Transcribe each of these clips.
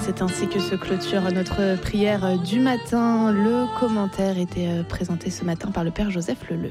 C'est ainsi que se clôture notre prière du matin. Le commentaire était présenté ce matin par le Père Joseph Leleu.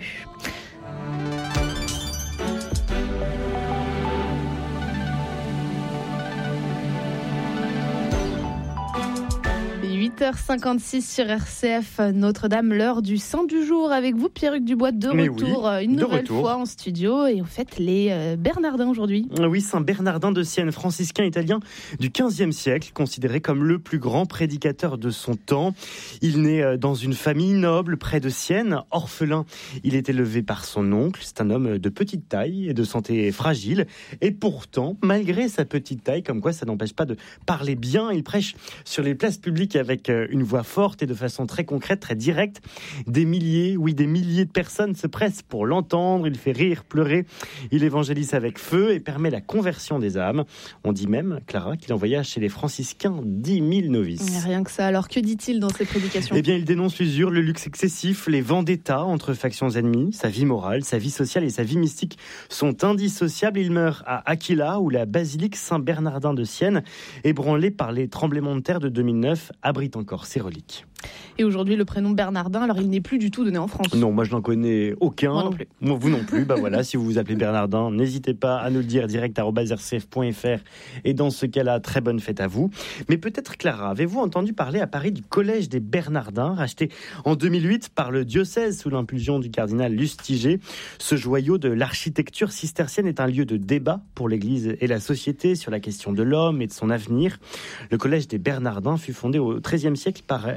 – 8h56 sur RCF Notre-Dame, l'heure du Saint du jour avec vous, Pierre-Hugues Dubois, de retour une nouvelle fois en studio, et en fait les Bernardins aujourd'hui. Oui, Saint Bernardin de Sienne, franciscain italien du XVe siècle, considéré comme le plus grand prédicateur de son temps. Il naît dans une famille noble près de Sienne, orphelin. Il est élevé par son oncle. C'est un homme de petite taille et de santé fragile, et pourtant, malgré sa petite taille, comme quoi ça n'empêche pas de parler bien, il prêche sur les places publiques avec une voix forte et de façon très concrète, très directe. Des milliers de personnes se pressent pour l'entendre. Il fait rire, pleurer. Il évangélise avec feu et permet la conversion des âmes. On dit même, Clara, qu'il envoya chez les franciscains 10 000 novices. Rien que ça. Alors que dit-il dans ses prédications ? Eh bien, il dénonce l'usure, le luxe excessif, les vendettas entre factions ennemies. Sa vie morale, sa vie sociale et sa vie mystique sont indissociables. Il meurt à Aquila, où la basilique Saint-Bernardin de Sienne, ébranlée par les tremblements de terre de 2009, abrite encore ses reliques. Et aujourd'hui, le prénom Bernardin, alors il n'est plus du tout donné en France. Non, moi je n'en connais aucun. Moi non plus. Vous non plus. Voilà, si vous vous appelez Bernardin, n'hésitez pas à nous le dire direct@rcf.fr. Et dans ce cas-là, très bonne fête à vous. Mais peut-être, Clara, avez-vous entendu parler à Paris du Collège des Bernardins, racheté en 2008 par le diocèse sous l'impulsion du cardinal Lustiger. Ce joyau de l'architecture cistercienne est un lieu de débat pour l'Église et la société sur la question de l'homme et de son avenir. Le Collège des Bernardins fut fondé au XIIIe siècle par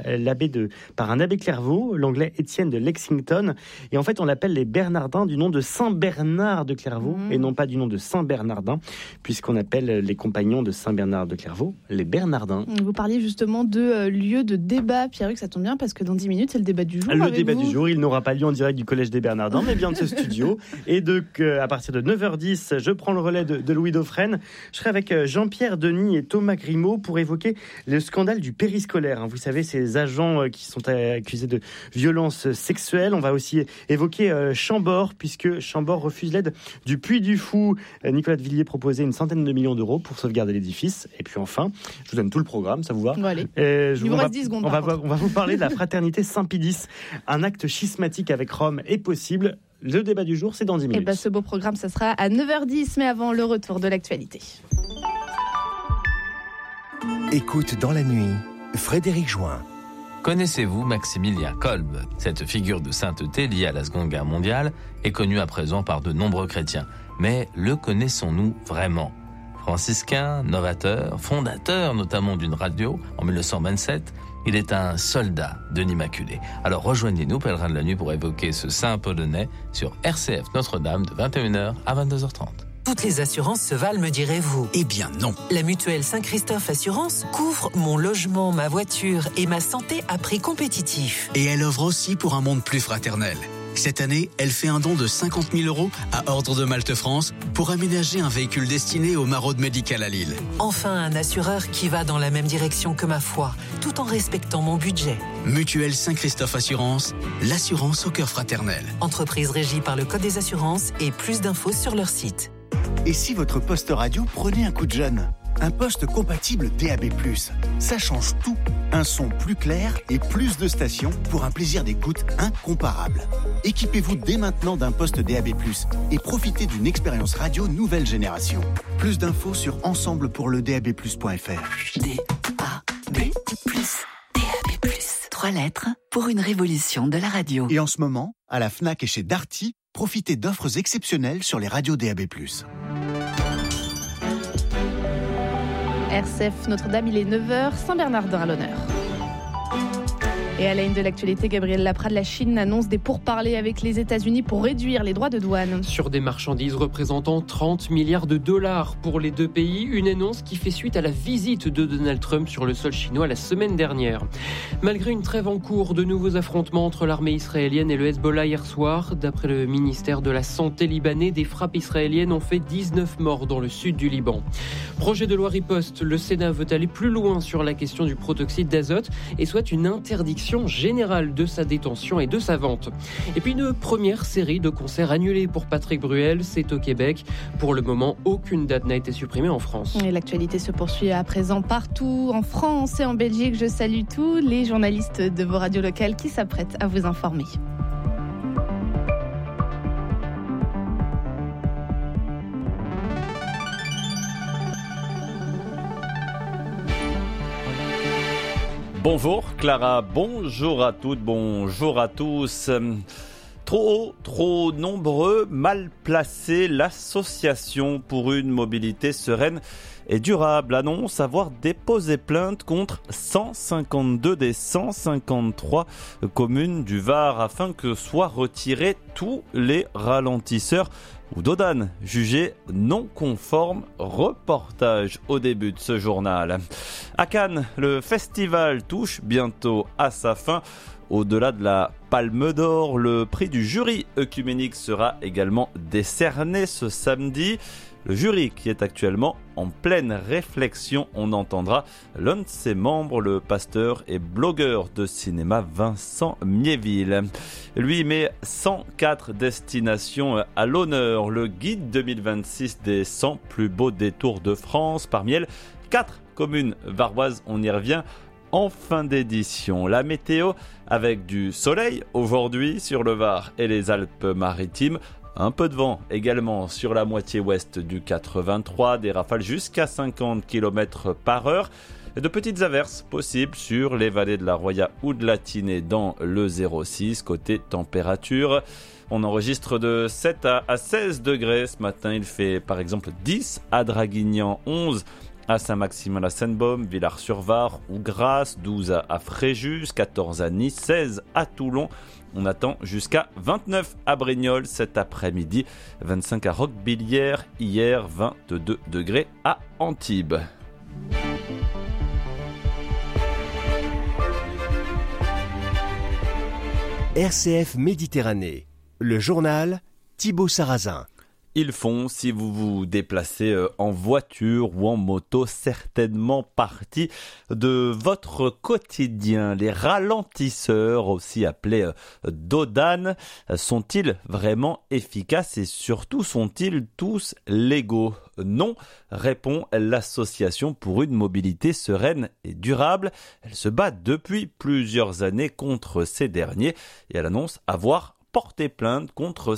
un abbé Clairvaux, l'anglais Étienne de Lexington. Et en fait, on l'appelle les Bernardins du nom de Saint Bernard de Clairvaux et non pas du nom de Saint Bernardin, puisqu'on appelle les compagnons de Saint Bernard de Clairvaux les Bernardins. Vous parliez justement de lieu de débat, Pierre-Hugues, ça tombe bien parce que dans 10 minutes, c'est le débat du jour. Le débat du jour, il n'aura pas lieu en direct du Collège des Bernardins, mais bien de ce studio. Et à partir de 9h10, je prends le relais de Louis Dauphren. Je serai avec Jean-Pierre Denis et Thomas Grimaud pour évoquer le scandale du périscolaire. Vous savez, ces agents qui sont accusés de violences sexuelles. On va aussi évoquer Chambord, puisque Chambord refuse l'aide du Puy du Fou. Nicolas de Villiers proposait une centaine de millions d'euros pour sauvegarder l'édifice. Et puis enfin, je vous donne tout le programme, ça vous va ? Bon, allez. Il vous reste 10 secondes. On va vous parler de la fraternité Saint-Pédis. Un acte schismatique avec Rome est possible. Le débat du jour, c'est dans 10 minutes. Et ce beau programme, ça sera à 9h10, mais avant le retour de l'actualité. Écoute dans la nuit, Frédéric Join. Connaissez-vous Maximilien Kolbe ? Cette figure de sainteté liée à la Seconde Guerre mondiale est connue à présent par de nombreux chrétiens. Mais le connaissons-nous vraiment ? Franciscain, novateur, fondateur notamment d'une radio en 1927, il est un soldat de l'Immaculée. Alors rejoignez-nous, pèlerins de la nuit, pour évoquer ce saint polonais sur RCF Notre-Dame de 21h à 22h30. Toutes les assurances se valent, me direz-vous. Eh bien non. La mutuelle Saint-Christophe Assurance couvre mon logement, ma voiture et ma santé à prix compétitif. Et elle offre aussi pour un monde plus fraternel. Cette année, elle fait un don de 50 000 € à Ordre de Malte France pour aménager un véhicule destiné au maraude médical à Lille. Enfin, un assureur qui va dans la même direction que ma foi, tout en respectant mon budget. Mutuelle Saint-Christophe Assurance, l'assurance au cœur fraternel. Entreprise régie par le Code des assurances et plus d'infos sur leur site. Et si votre poste radio prenait un coup de jeune ? Un poste compatible DAB+. Ça change tout. Un son plus clair et plus de stations pour un plaisir d'écoute incomparable. Équipez-vous dès maintenant d'un poste DAB+, et profitez d'une expérience radio nouvelle génération. Plus d'infos sur ensemblepourledab+.fr. DAB+. 3 lettres pour une révolution de la radio. Et en ce moment, à la Fnac et chez Darty, profitez d'offres exceptionnelles sur les radios DAB+. RCF Notre-Dame, il est 9h, Saint-Bernardin à l'honneur. Et à la une de l'actualité, Gabriel Laprade, la Chine annonce des pourparlers avec les États-Unis pour réduire les droits de douane. Sur des marchandises représentant 30 milliards de dollars pour les deux pays, une annonce qui fait suite à la visite de Donald Trump sur le sol chinois la semaine dernière. Malgré une trêve en cours, de nouveaux affrontements entre l'armée israélienne et le Hezbollah hier soir. D'après le ministère de la Santé libanais, des frappes israéliennes ont fait 19 morts dans le sud du Liban. Projet de loi riposte, le Sénat veut aller plus loin sur la question du protoxyde d'azote et souhaite une interdiction l'interdiction générale de sa détention et de sa vente. Et puis une première série de concerts annulés pour Patrick Bruel, c'est au Québec. Pour le moment, aucune date n'a été supprimée en France. Et l'actualité se poursuit à présent partout en France et en Belgique. Je salue tous les journalistes de vos radios locales qui s'apprêtent à vous informer. Bonjour Clara, bonjour à toutes, bonjour à tous. Trop nombreux, mal placés, l'association pour une mobilité sereine et durable annonce avoir déposé plainte contre 152 des 153 communes du Var afin que soient retirés tous les ralentisseurs ou dodanes jugés non conformes. Reportage au début de ce journal. À Cannes, le festival touche bientôt à sa fin. Au-delà de la Palme d'Or, le prix du jury œcuménique sera également décerné ce samedi. Le jury qui est actuellement en pleine réflexion, on entendra l'un de ses membres, le pasteur et blogueur de cinéma Vincent Miéville. Lui met 104 destinations à l'honneur, le guide 2026 des 100 plus beaux détours de France. Parmi elles, 4 communes varoises, on y revient en fin d'édition. La météo avec du soleil aujourd'hui sur le Var et les Alpes-Maritimes. Un peu de vent également sur la moitié ouest du 83, des rafales jusqu'à 50 km/h. Et de petites averses possibles sur les vallées de la Roya ou de la Tinée dans le 06. Côté température, on enregistre de 7 à 16 degrés. Ce matin, il fait par exemple 10 à Draguignan, 11 à Saint-Maximin-la-Seine-Baume, Villars-sur-Var ou Grasse, 12 à Fréjus, 14 à Nice, 16 à Toulon. On attend jusqu'à 29 à Brignoles cet après-midi, 25 à Roquebillière, hier 22 degrés à Antibes. RCF Méditerranée, le journal Thibaut Sarrazin. Ils font, si vous vous déplacez en voiture ou en moto, certainement partie de votre quotidien. Les ralentisseurs, aussi appelés dodanes, sont-ils vraiment efficaces et surtout sont-ils tous légaux ? Non, répond l'association pour une mobilité sereine et durable. Elle se bat depuis plusieurs années contre ces derniers et elle annonce avoir porté plainte contre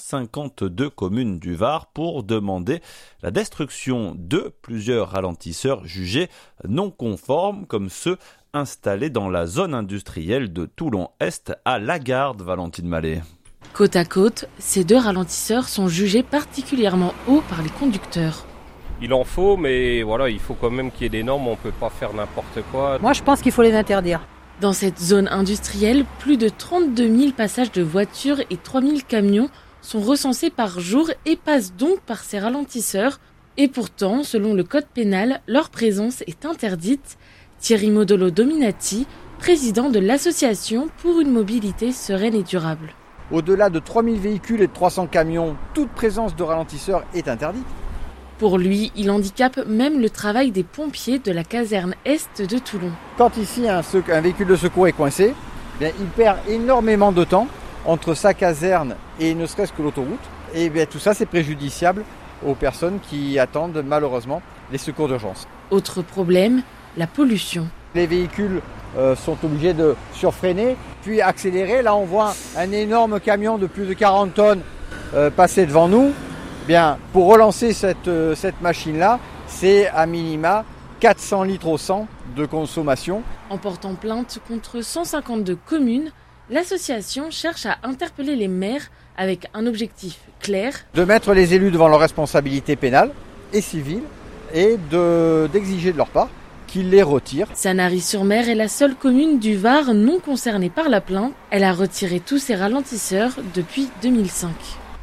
152 communes du Var pour demander la destruction de plusieurs ralentisseurs jugés non conformes, comme ceux installés dans la zone industrielle de Toulon-Est à Lagarde. Valentine Mallet. Côte à côte, ces deux ralentisseurs sont jugés particulièrement hauts par les conducteurs. Il en faut, mais voilà, il faut quand même qu'il y ait des normes, on ne peut pas faire n'importe quoi. Moi, je pense qu'il faut les interdire. Dans cette zone industrielle, plus de 32 000 passages de voitures et 3 000 camions sont recensés par jour et passent donc par ces ralentisseurs. Et pourtant, selon le code pénal, leur présence est interdite. Thierry Modolo-Dominati, président de l'association pour une mobilité sereine et durable. Au-delà de 3 000 véhicules et de 300 camions, toute présence de ralentisseurs est interdite. Pour lui, il handicape même le travail des pompiers de la caserne Est de Toulon. Quand ici un véhicule de secours est coincé, bien, il perd énormément de temps entre sa caserne et ne serait-ce que l'autoroute. Et bien, tout ça, c'est préjudiciable aux personnes qui attendent malheureusement les secours d'urgence. Autre problème, la pollution. Les véhicules sont obligés de surfreiner, puis accélérer. Là, on voit un énorme camion de plus de 40 tonnes passer devant nous. Bien, pour relancer cette machine-là, c'est à minima 400 litres au 100 de consommation. En portant plainte contre 152 communes, l'association cherche à interpeller les maires avec un objectif clair. De mettre les élus devant leurs responsabilités pénales et civiles et d'exiger de leur part qu'ils les retirent. Sanary-sur-Mer est la seule commune du Var non concernée par la plainte. Elle a retiré tous ses ralentisseurs depuis 2005.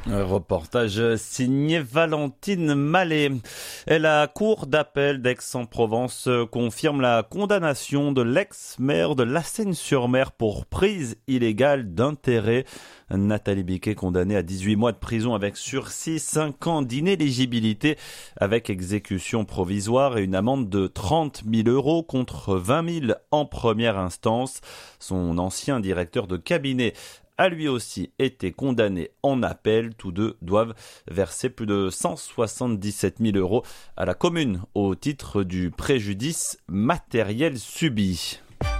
Un reportage signé Valentine Mallet. Et la cour d'appel d'Aix-en-Provence confirme la condamnation de l'ex-maire de La Seyne-sur-Mer pour prise illégale d'intérêt. Nathalie Biquet, condamnée à 18 mois de prison avec sursis, 5 ans d'inéligibilité avec exécution provisoire et une amende de 30 000 € contre 20 000 en première instance. Son ancien directeur de cabinet a lui aussi été condamné en appel. Tous deux doivent verser plus de 177 000 € à la commune au titre du préjudice matériel subi.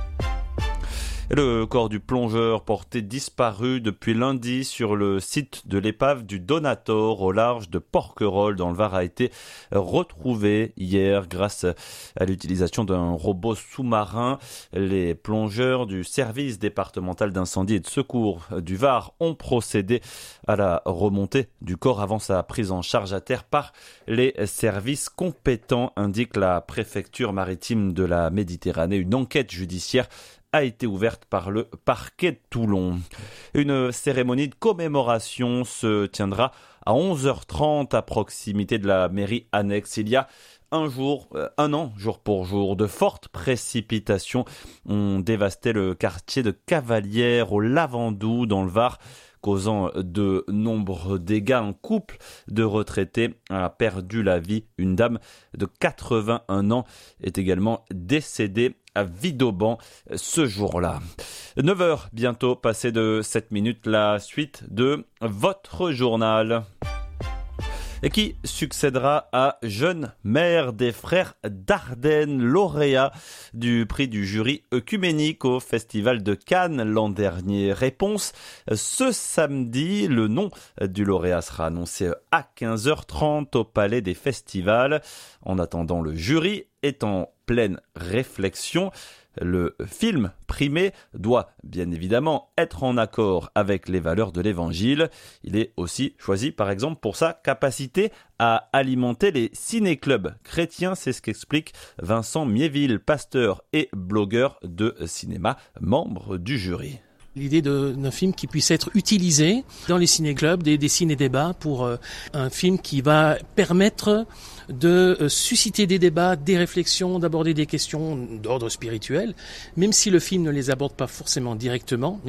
Et le corps du plongeur porté disparu depuis lundi sur le site de l'épave du Donator au large de Porquerolles dans le Var a été retrouvé hier grâce à l'utilisation d'un robot sous-marin. Les plongeurs du service départemental d'incendie et de secours du Var ont procédé à la remontée du corps avant sa prise en charge à terre par les services compétents, indique la préfecture maritime de la Méditerranée. Une enquête judiciaire a été ouverte par le parquet de Toulon. Une cérémonie de commémoration se tiendra à 11h30 à proximité de la mairie annexe. Il y a un an, jour pour jour, de fortes précipitations ont dévasté le quartier de Cavalière au Lavandou dans le Var, causant de nombreux dégâts. Un couple de retraités a perdu la vie. Une dame de 81 ans est également décédée à Vidauban ce jour-là. 9h bientôt, passé de 7 minutes, la suite de votre journal. Et qui succédera à jeune maire des frères Dardenne, lauréat du prix du jury œcuménique au Festival de Cannes l'an dernier. Réponse ce samedi. Le nom du lauréat sera annoncé à 15h30 au Palais des Festivals. En attendant, le jury est en pleine réflexion. Le film primé doit bien évidemment être en accord avec les valeurs de l'Évangile. Il est aussi choisi par exemple pour sa capacité à alimenter les ciné-clubs chrétiens. C'est ce qu'explique Vincent Miéville, pasteur et blogueur de cinéma, membre du jury. L'idée d'un film qui puisse être utilisé dans les ciné-clubs, des ciné-débats, pour un film qui va permettre de susciter des débats, des réflexions, d'aborder des questions d'ordre spirituel, même si le film ne les aborde pas forcément directement.